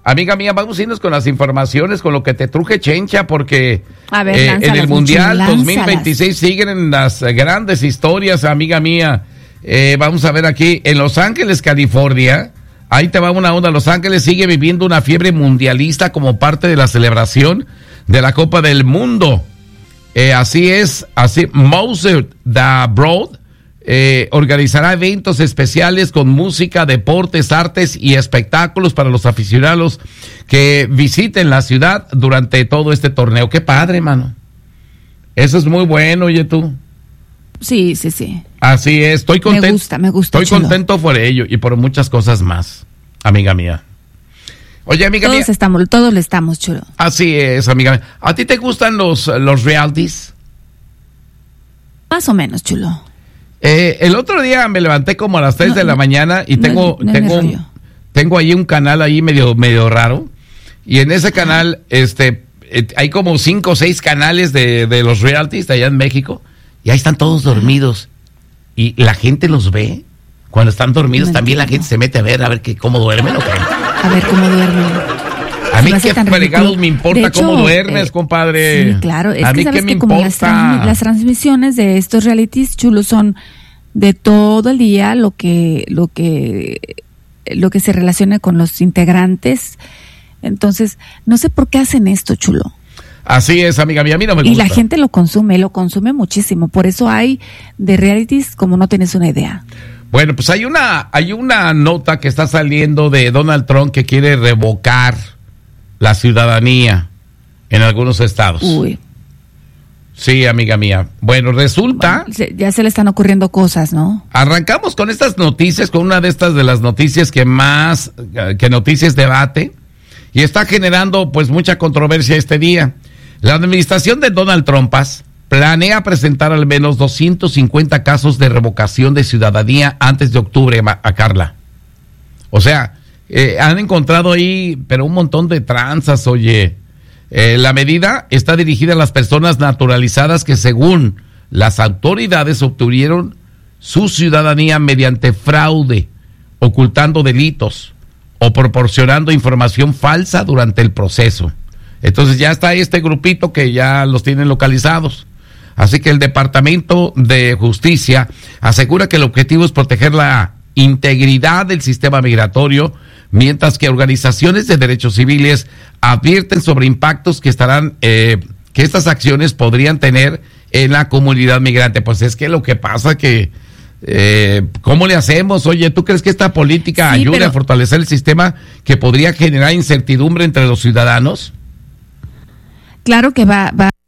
amiga mía, vamos a irnos con las informaciones, con lo que te truje Chencha, porque a ver, en el Mundial 2026 siguen las grandes historias, amiga mía. Vamos a ver aquí, en Los Ángeles, California, ahí te va una onda. Los Ángeles sigue viviendo una fiebre mundialista como parte de la celebración de la Copa del Mundo. Así Mozart the Broad organizará eventos especiales con música, deportes, artes y espectáculos para los aficionados que visiten la ciudad durante todo este torneo. Qué padre, mano. Eso es muy bueno, oye tú. Sí. Así es, estoy contento. Me gusta. Estoy contento por ello y por muchas cosas más, amiga mía. Oye, amiga mía. Todos le estamos, chulo. Así es, amiga mía. ¿A ti te gustan los realities? Más o menos, chulo. El otro día me levanté como a las 3 de la mañana y tengo ahí un canal ahí medio raro. Y en ese canal, hay como 5 o 6 canales de los realities de allá en México. Y ahí están todos dormidos. Y la gente los ve. Cuando están dormidos, también la gente se mete a ver cómo duermen o qué. A ver cómo duermen. A mí qué fregados me importa hecho, cómo duermes, compadre. Sí, claro. Es a mí sabes qué me que como importa. las transmisiones de estos realities, chulos, son de todo el día lo que se relaciona con los integrantes. Entonces, no sé por qué hacen esto, chulo. Así es, amiga mía, a mí no me gusta. Y la gente lo consume muchísimo. Por eso hay de realities como no tienes una idea. Bueno, pues hay una nota que está saliendo de Donald Trump que quiere revocar la ciudadanía en algunos estados. Uy. Sí, amiga mía. Bueno, resulta... Bueno, ya se le están ocurriendo cosas, ¿no? Arrancamos con estas noticias, con una de las noticias que noticias debate, y está generando pues mucha controversia este día. La administración de Donald Trump planea presentar al menos 250 casos de revocación de ciudadanía antes de octubre, a Carla. O sea, han encontrado ahí, pero un montón de tranzas, oye. La medida está dirigida a las personas naturalizadas que, según las autoridades, obtuvieron su ciudadanía mediante fraude, ocultando delitos o proporcionando información falsa durante el proceso. Entonces ya está este grupito que ya los tienen localizados. Así que el Departamento de Justicia asegura que el objetivo es proteger la integridad del sistema migratorio, mientras que organizaciones de derechos civiles advierten sobre impactos que estas acciones podrían tener en la comunidad migrante. Pues es que lo que pasa que ¿cómo le hacemos? Oye, ¿tú crees que esta política ayude a fortalecer el sistema que podría generar incertidumbre entre los ciudadanos? Claro que va